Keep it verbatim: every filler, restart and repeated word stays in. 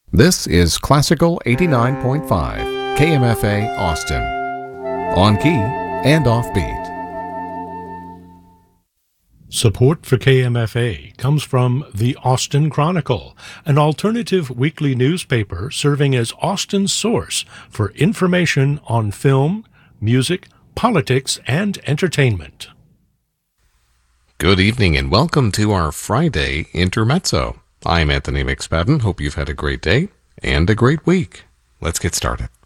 This is Classical eighty-nine point five, K M F A Austin. On key and offbeat. Support for K M F A comes from the Austin Chronicle, an alternative weekly newspaper serving as Austin's source for information on film, music, politics, and entertainment. Good evening and welcome to our Friday Intermezzo. I'm Anthony McSpadden. Hope you've had a great day and a great week. Let's get started.